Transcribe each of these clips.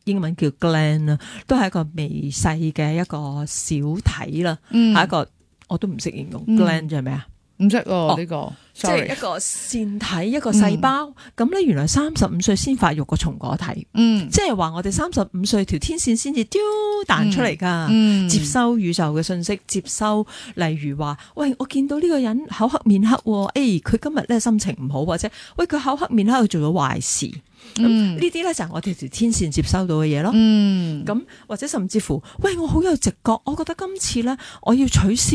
英文叫 gland 啦，都係一個微細嘅一個小體啦，係一個我都唔識形容 gland 係咪啊？ 唔識喎呢個， 即係一個腺體一個細胞，咁咧原來35歲先發育個松果體，即係話我哋35歲條天線先至丟彈出嚟噶，接收宇宙嘅信息，接收例如話，喂，我見到呢個人口黑面黑，佢今日咧心情唔好，或者喂佢口黑面黑，佢做咗壞事，咁呢啲咧就係我哋條天線接收到嘅嘢咯，咁或者甚至乎，喂，我好有直覺，我覺得今次咧我要取消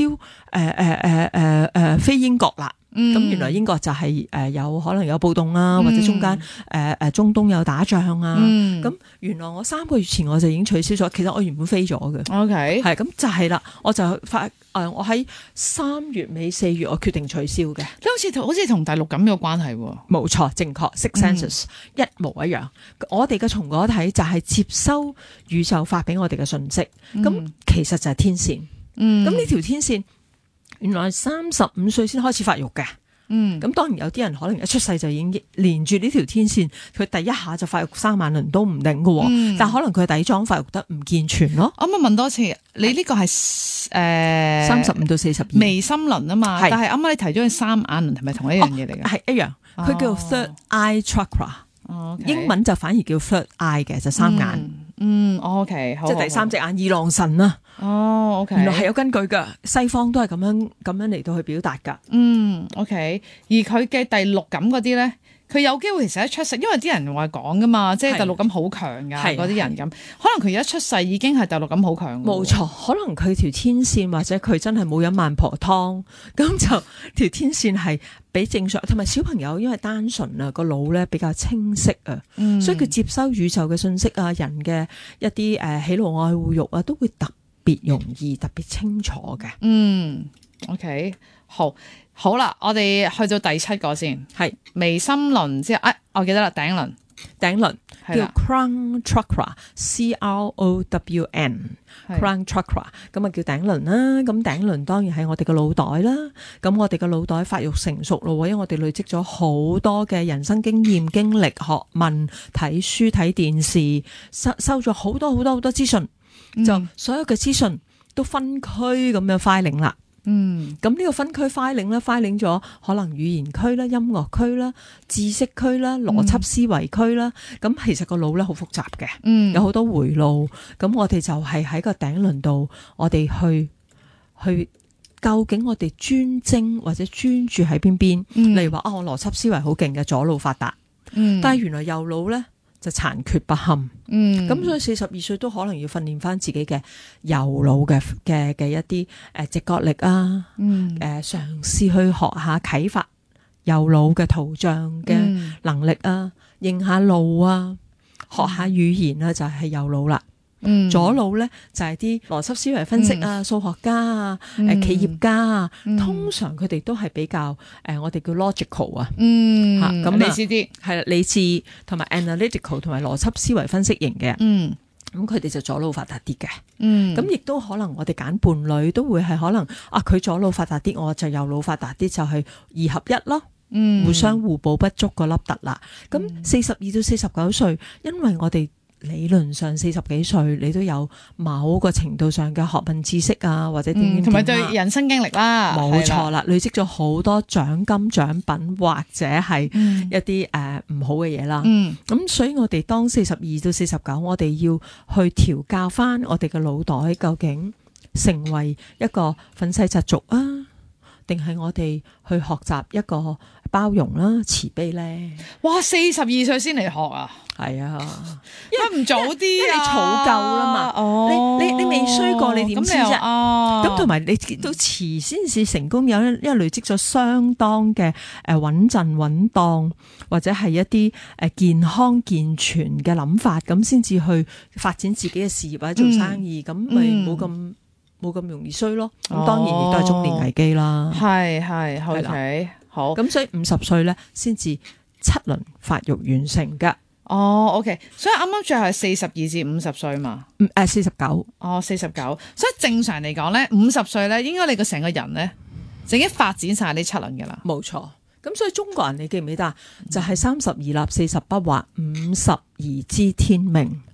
飛英國啦。咁原來英國就係有可能有暴動啊，或者中間中東有打仗啊。咁原來我3個月前我就已經取消咗，其實我原本飛咗嘅。 OK， 係咁就係啦，我就我喺3月尾4月我決定取消嘅。 你好似同第六感有關係喎。 冇錯，正確 ，Six Senses 一模一樣。我哋嘅松果體就係接收宇宙發俾我哋嘅信息，咁其實就係天線。咁呢條天線。原來35歲先開始發育嘅，咁當然有啲人可能一出世就已經連住呢條天線，佢第一下就發育3萬輪都唔定嘅，但可能佢底裝發育得唔健全咯。 我問多次，你呢個係 35到42 微心輪啊嘛，但係啱啱你提咗佢3眼輪係咪同一樣嘢嚟嘅？ 係一樣，佢叫做 Third Eye Chakra，英文就反而叫 Third Eye 嘅，就3眼。 OK， 即係第3隻眼二郎神啊。 OK， 原來係有根據噶，西方都係咁樣嚟到去表達噶。 OK， 而佢嘅第六感嗰啲咧，佢有機會其實一出世，因為啲人話講噶嘛，即係第六感好強噶，嗰啲人咁，可能佢一出世已經係第六感好強。冇錯， 可能佢條天線或者佢真係冇飲孟婆湯，咁就條天線係比正常，同埋小朋友因為單純啊，個腦咧比較清晰啊，所以佢接收宇宙嘅信息啊，人嘅一啲喜怒哀惡慾啊，都會特別容易、特別清楚嘅。 OK， 好啦，我哋去到第7個先，係眉心輪之後，我記得啦，頂輪叫 Crown Chakra，Crown Chakra， 咁啊叫頂輪啦。咁頂輪當然係我哋嘅腦袋啦。咁我哋嘅腦袋發育成熟咯，因為我哋累積咗好多嘅人生經驗、經歷、學問、睇書、睇電視，收咗好多資訊，就所有嘅資訊都分區咁樣 filing 啦。咁呢個分區 filing 咗可能語言區啦、音樂區啦、知識區啦、邏輯思維區啦。咁其實個腦咧好複雜嘅，有好多回路。咁我哋就係喺個頂輪度，我哋去究竟我哋專精或者專注喺邊？例如話我邏輯思維好勁嘅，左腦發達，但係原來右腦咧就殘缺不堪。咁所以42歲都可能要訓練翻自己嘅右腦嘅一啲直覺力啊，嘗試去學下啟發右腦嘅圖像嘅能力啊，認下路啊，學下語言啊，就係右腦啦。左腦咧就係啲邏輯思維分析啊、數學家啊、企業家啊，通常佢哋都係比較我哋叫 logical 啊，咁理智啲， 係啦，理智同埋 analytical 同埋邏輯思維分析型嘅，咁佢哋就左腦發達啲嘅，咁亦都可能我哋揀伴侶都會係可能佢左腦發達啲，我就右腦發達啲，就係2合1咯，互相互補不足個粒突啦。咁42到49歲，因為我哋理論上40幾歲，你都有某個程度上嘅學問知識啊，或者點同埋對人生經歷啦， 冇錯啦，累積咗好多獎金獎品或者係一啲唔好嘅嘢啦。咁所以我哋當42到49，我哋要去調教翻我哋嘅腦袋，究竟成為一個憤世嫉俗啊，定係我哋去學習一個包容啦、慈悲咧？哇 ！42歲先嚟學啊？ 係啊， 因為唔早啲啊， 因為你儲夠啦嘛。你未衰過，你點知啫？咁同埋你到遲先至成功，因為累積咗相當嘅穩陣穩當，或者係一啲健康健全嘅諗法，咁先至去發展自己嘅事業或者做生意，咁咪冇咁容易衰咯。咁當然亦都係中年危機啦。 係 OK， 好。咁所以50歲咧先至7輪發育完成噶。 OK， 所以啱啱最後係42至50歲嘛 ？49。 49。所以正常嚟講咧，50歲咧，應該你個成個人咧，就已經發展晒呢7輪噶啦。 冇錯。咁所以中國人你記唔記得就係30而立，40不惑，50而知天命。